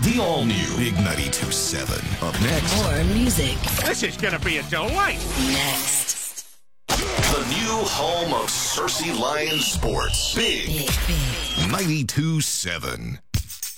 The all-new Big 92.7. Up next. More music. This is going to be a delight. Next. The new home of Cersei Lions Sports. Big 92.7.